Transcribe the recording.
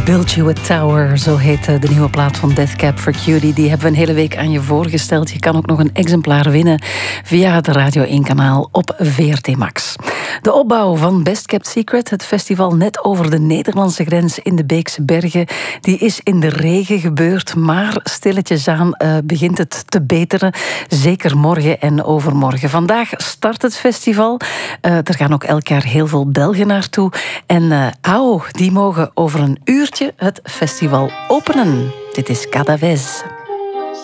Build You a Tower, zo heet de nieuwe plaat van Death Cab for Cutie. Die hebben we een hele week aan je voorgesteld. Je kan ook nog een exemplaar winnen via het Radio 1-kanaal op VRT Max. De opbouw van Best Kept Secret, het festival net over de Nederlandse grens in de Beekse Bergen, die is in de regen gebeurd, maar stilletjes aan begint het te beteren. Zeker morgen en overmorgen. Vandaag start het festival. Er gaan ook elk jaar heel veel Belgen naartoe. En die mogen over een uurtje het festival openen. Dit is Cadaves.